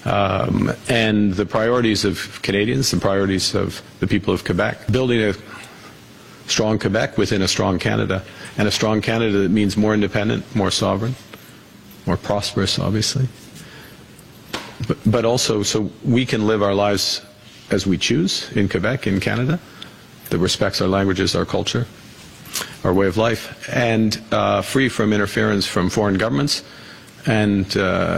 and the priorities of Canadians, the priorities of the people of Quebec. Building a strong Quebec within a strong Canada, and a strong Canada that means more independent, more sovereign, more prosperous, obviously, but also so we can live our lives as we choose in Quebec, in Canada, that respects our languages, our culture, our way of life, and free from interference from foreign governments and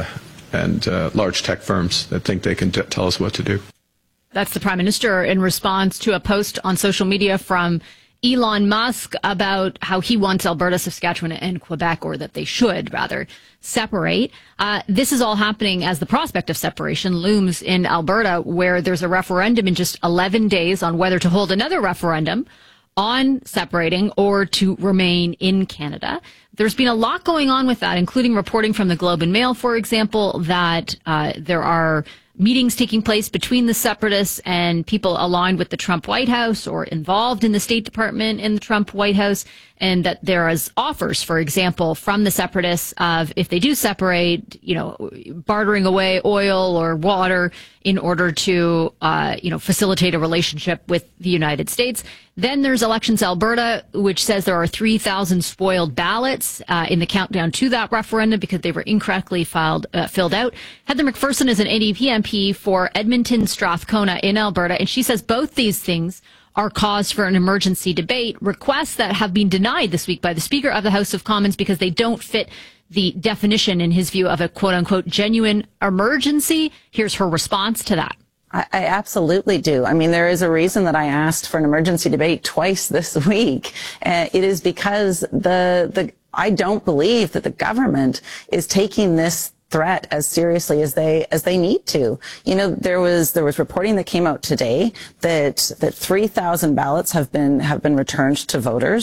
large tech firms that think they can tell us what to do. That's the Prime Minister in response to a post on social media from Elon Musk about how he wants Alberta, Saskatchewan, and Quebec, or that they should rather separate. This is all happening as the prospect of separation looms in Alberta, where there's a referendum in just 11 days on whether to hold another referendum on separating or to remain in Canada. There's been a lot going on with that, including reporting from the Globe and Mail, for example, that there are meetings taking place between the separatists and people aligned with the Trump White House or involved in the State Department in the Trump White House, and that there is offers, for example, from the separatists of, if they do separate, bartering away oil or water in order to, facilitate a relationship with the United States. Then there's Elections Alberta, which says there are 3,000 spoiled ballots in the countdown to that referendum because they were incorrectly filled out. Heather McPherson is an NDP MP for Edmonton Strathcona in Alberta, and she says both these things are cause for an emergency debate, requests that have been denied this week by the Speaker of the House of Commons because they don't fit the definition, in his view, of a quote-unquote genuine emergency. Here's her response to that. I absolutely do. I mean, there is a reason that I asked for an emergency debate twice this week. It is because I don't believe that the government is taking this threat as seriously as they need to. There was reporting that came out today that 3,000 ballots have been returned to voters.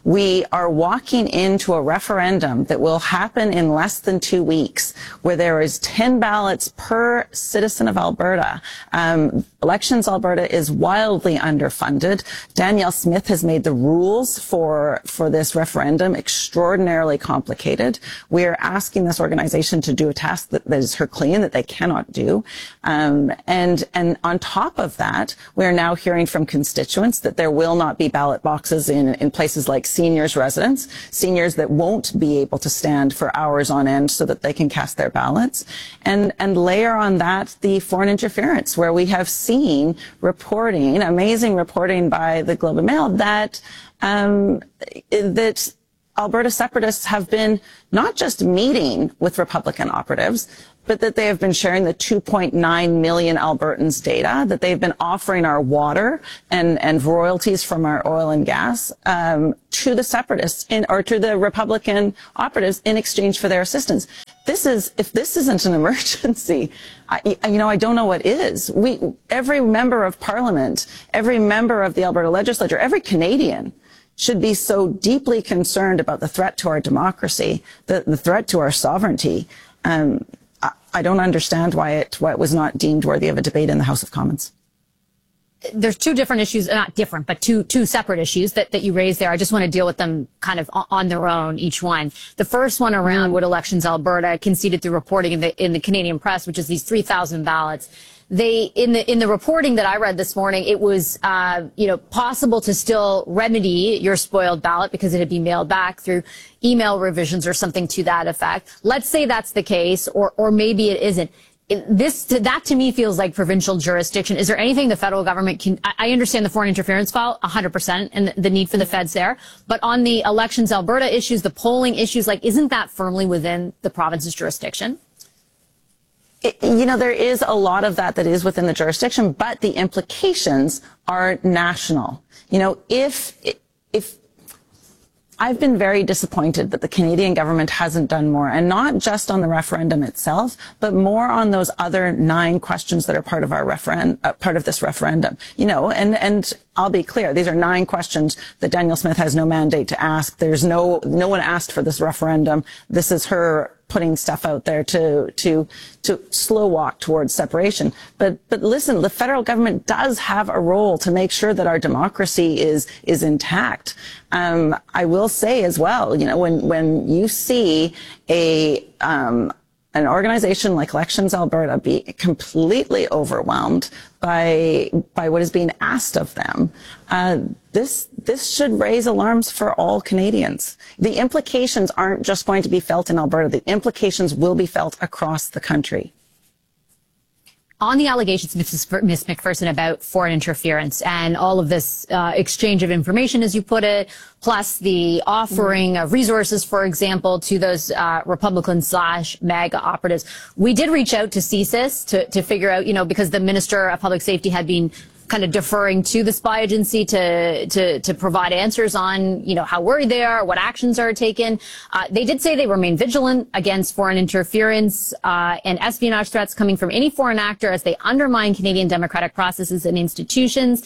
We are walking into a referendum that will happen in less than 2 weeks, where there is 10 ballots per citizen of Alberta. Elections Alberta is wildly underfunded. Danielle Smith has made the rules for this referendum extraordinarily complicated. We are asking this organization to do a task that is Herculean, that they cannot do. And on top of that, we are now hearing from constituents that there will not be ballot boxes in places like seniors' residence, seniors that won't be able to stand for hours on end so that they can cast their ballots. And layer on that the foreign interference, where we have seen reporting, amazing reporting by the Globe and Mail, that that Alberta separatists have been not just meeting with Republican operatives, but that they have been sharing the 2.9 million Albertans data, that they've been offering our water and royalties from our oil and gas to the separatists or to the Republican operatives in exchange for their assistance. If this isn't an emergency, I don't know what is. Every member of Parliament, every member of the Alberta legislature, every Canadian should be so deeply concerned about the threat to our democracy, the threat to our sovereignty. I don't understand why it was not deemed worthy of a debate in the House of Commons. There's two different issues, not different, but two separate issues that you raised there. I just want to deal with them kind of on their own, each one. The first one around what Elections Alberta conceded through reporting in the Canadian press, which is these 3,000 ballots. In the reporting that I read this morning, it was, possible to still remedy your spoiled ballot because it had been mailed back through email revisions or something to that effect. Let's say that's the case, or maybe it isn't. That to me feels like provincial jurisdiction. Is there anything the federal government can, I understand the foreign interference file 100% and the need for the feds there, but on the Elections Alberta issues, the polling issues, isn't that firmly within the province's jurisdiction? There is a lot of that is within the jurisdiction, but the implications are national. If I've been very disappointed that the Canadian government hasn't done more, and not just on the referendum itself, but more on those other 9 questions that are part of our part of this referendum. And I'll be clear, these are 9 questions that Danielle Smith has no mandate to ask. There's no one asked for this referendum. This is her putting stuff out there to slow walk towards separation. But listen, the federal government does have a role to make sure that our democracy is intact. I will say as well, when you see an organization like Elections Alberta be completely overwhelmed by what is being asked of them, this should raise alarms for all Canadians. The implications aren't just going to be felt in Alberta. The implications will be felt across the country. On the allegations, Ms. McPherson, about foreign interference and all of this exchange of information, as you put it, plus the offering of resources, for example, to those Republican/MAGA operatives, we did reach out to CSIS to figure out, because the Minister of Public Safety had been kind of deferring to the spy agency to provide answers on, how worried they are, what actions are taken. They did say they remain vigilant against foreign interference and espionage threats coming from any foreign actor as they undermine Canadian democratic processes and institutions.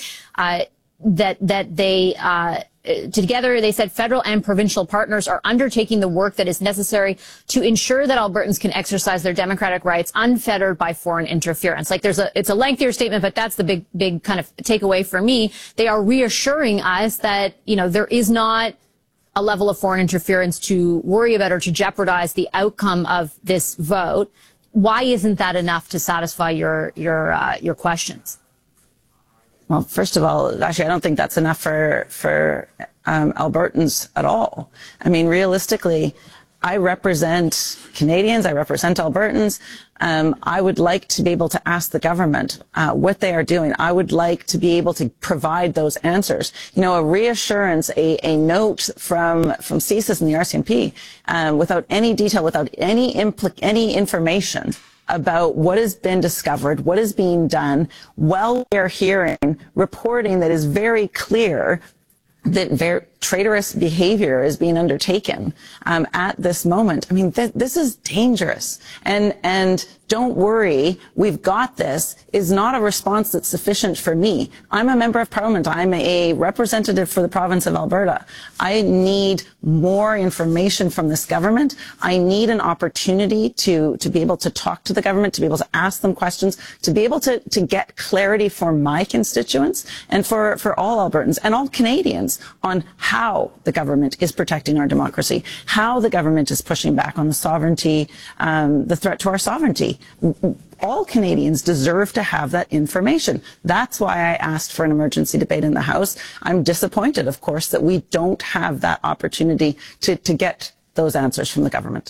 Together, they said federal and provincial partners are undertaking the work that is necessary to ensure that Albertans can exercise their democratic rights unfettered by foreign interference. It's a lengthier statement, but that's the big kind of takeaway for me. They are reassuring us that, there is not a level of foreign interference to worry about or to jeopardize the outcome of this vote. Why isn't that enough to satisfy your questions? Well, first of all, actually, I don't think that's enough for Albertans at all. I mean, realistically, I represent Canadians. I represent Albertans. I would like to be able to ask the government what they are doing. I would like to be able to provide those answers. A reassurance, a note from CSIS and the RCMP without any detail, without any information about what has been discovered, what is being done, while we are hearing reporting that is very clear that traitorous behavior is being undertaken at this moment. I mean, this is dangerous. And don't worry, we've got this is not a response that's sufficient for me. I'm a member of parliament. I'm a representative for the province of Alberta. I need more information from this government. I need an opportunity to be able to talk to the government, to be able to ask them questions, to be able to get clarity for my constituents and for all Albertans and all Canadians on how the government is protecting our democracy, how the government is pushing back on the sovereignty, the threat to our sovereignty. All Canadians deserve to have that information. That's why I asked for an emergency debate in the House. I'm disappointed, of course, that we don't have that opportunity to get those answers from the government.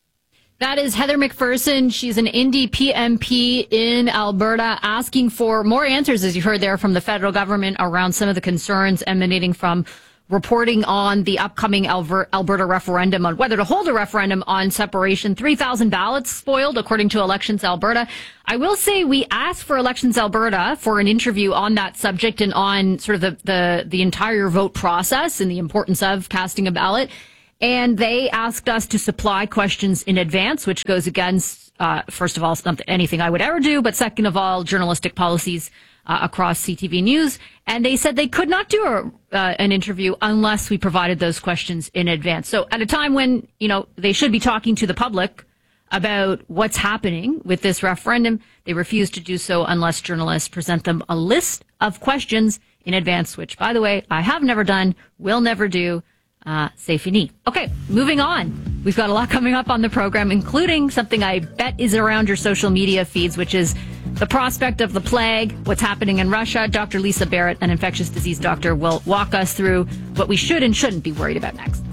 That is Heather McPherson. She's an Indie PMP in Alberta, asking for more answers, as you heard there, from the federal government around some of the concerns emanating from reporting on the upcoming Alberta referendum on whether to hold a referendum on separation. 3,000 ballots spoiled, according to Elections Alberta. I will say we asked for Elections Alberta for an interview on that subject and on sort of the entire vote process and the importance of casting a ballot. And they asked us to supply questions in advance, which goes against, first of all, it's not anything I would ever do, but second of all, journalistic policies across CTV News. And they said they could not do an interview unless we provided those questions in advance. So at a time when, they should be talking to the public about what's happening with this referendum, they refuse to do so unless journalists present them a list of questions in advance, which, by the way, I have never done, will never do. C'est fini. Okay, moving on. We've got a lot coming up on the program, including something I bet is around your social media feeds, which is the prospect of the plague, what's happening in Russia. Dr. Lisa Barrett, an infectious disease doctor, will walk us through what we should and shouldn't be worried about next.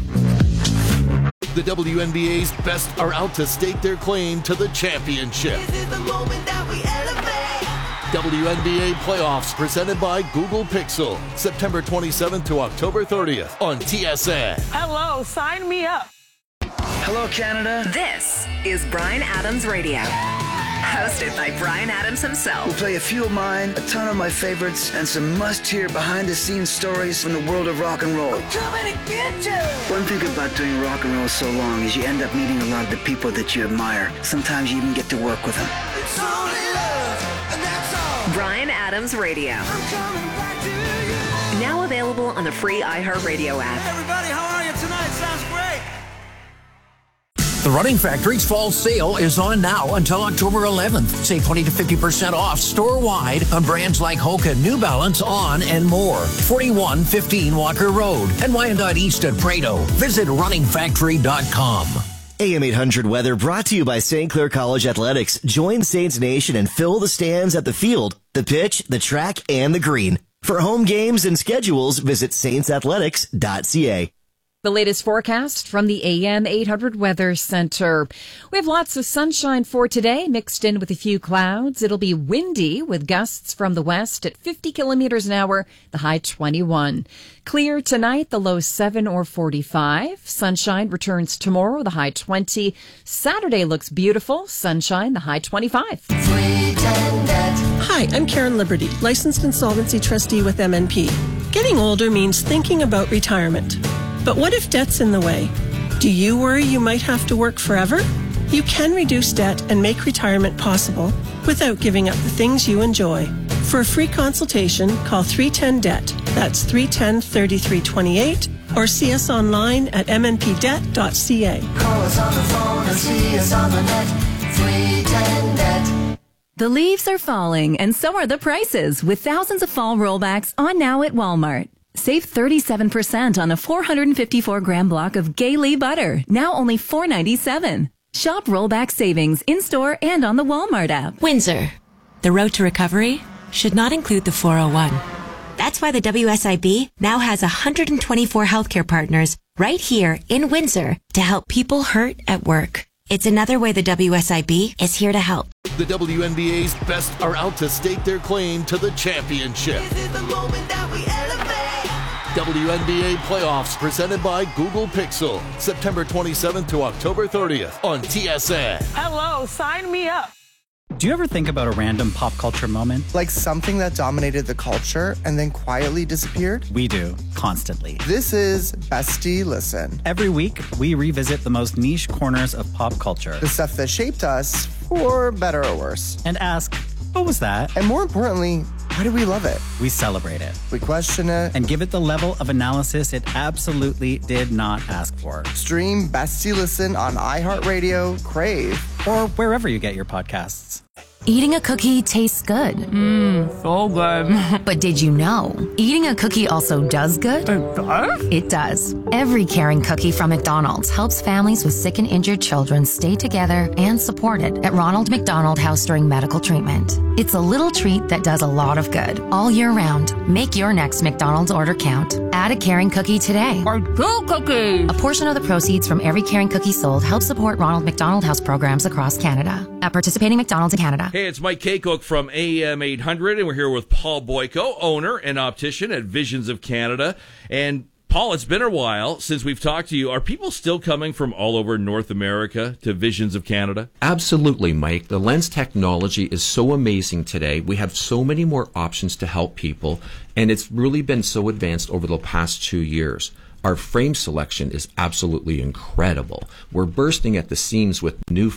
The WNBA's best are out to stake their claim to the championship. This is the moment that we elevate. WNBA playoffs presented by Google Pixel, September 27th to October 30th on TSN. Hello, sign me up. Hello, Canada. This is Bryan Adams Radio. Hosted by Bryan Adams himself. We'll play a few of mine, a ton of my favorites, and some must-hear behind-the-scenes stories from the world of rock and roll. I'm coming to get you! One thing about doing rock and roll so long is you end up meeting a lot of the people that you admire. Sometimes you even get to work with them. It's only love, and that's all. Bryan Adams Radio. I'm coming back to you. Now available on the free iHeartRadio app. Hey everybody, how are you tonight? Sounds great. The Running Factory's fall sale is on now until October 11th. Save 20 to 50% off store-wide on brands like Hoka, New Balance, On, and more. 4115 Walker Road and Wyandotte East at Prado. Visit runningfactory.com. AM 800 weather brought to you by St. Clair College Athletics. Join Saints Nation and fill the stands at the field, the pitch, the track, and the green. For home games and schedules, visit saintsathletics.ca. The latest forecast from the AM 800 Weather Center. We have lots of sunshine for today, mixed in with a few clouds. It'll be windy with gusts from the west at 50 kilometers an hour, the high 21. Clear tonight, the low 7 or 45. Sunshine returns tomorrow, the high 20. Saturday looks beautiful. Sunshine, the high 25. Hi, I'm Karen Liberty, licensed insolvency trustee with MNP. Getting older means thinking about retirement. But what if debt's in the way? Do you worry you might have to work forever? You can reduce debt and make retirement possible without giving up the things you enjoy. For a free consultation, call 310-DEBT. That's 310-3328. Or see us online at mnpdebt.ca. Call us on the phone and see us on the net. 310-DEBT. The leaves are falling, and so are the prices, with thousands of fall rollbacks on now at Walmart. Save 37% on a 454-gram block of Gaylee butter, now only $4.97. Shop rollback savings in-store and on the Walmart app. Windsor. The road to recovery should not include the 401. That's why the WSIB now has 124 healthcare partners right here in Windsor to help people hurt at work. It's another way the WSIB is here to help. The WNBA's best are out to stake their claim to the championship. This is the moment that we elevate. WNBA playoffs presented by Google Pixel, September 27th to October 30th on TSN. Hello, sign me up. Do you ever think about a random pop culture moment? Like something that dominated the culture and then quietly disappeared? We do, constantly. This is Bestie Listen. Every week, we revisit the most niche corners of pop culture. The stuff that shaped us, for better or worse. And ask, what was that? And more importantly, why do we love it? We celebrate it. We question it. And give it the level of analysis it absolutely did not ask for. Stream Bestie Listen on iHeartRadio, Crave, or wherever you get your podcasts. Eating a cookie tastes good. So good. But did you know, eating a cookie also does good? It does? It does. Every caring cookie from McDonald's helps families with sick and injured children stay together and supported at Ronald McDonald House during medical treatment. It's a little treat that does a lot of good all year round. Make your next McDonald's order count. Add a caring cookie today. Or two cookies. A portion of the proceeds from every caring cookie sold helps support Ronald McDonald House programs across Canada. At participating McDonald's in Canada. Hey, it's Mike Kaycook from AM 800, and we're here with Paul Boyko, owner and optician at Visions of Canada. And Paul, it's been a while since we've talked to you. Are people still coming from all over North America to Visions of Canada? Absolutely, Mike. The lens technology is so amazing today. We have so many more options to help people, and it's really been so advanced over the past 2 years. Our frame selection is absolutely incredible. We're bursting at the seams with new